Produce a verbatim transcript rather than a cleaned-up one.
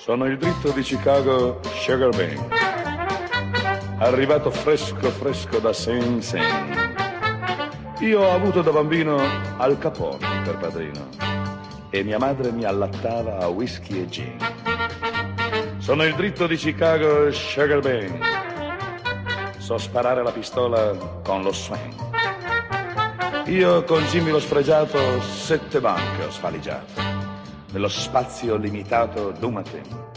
Sono il dritto di Chicago Sugar Bean, arrivato fresco fresco da Sing Sing. Io ho avuto da bambino Al Capone per padrino e mia madre mi allattava a whisky e gin. Sono il dritto di Chicago Sugar Bean, so sparare la pistola con lo swing. Io con Jimmy lo sfregiato sette banche ho svaligiato nello spazio limitato d'un mattino.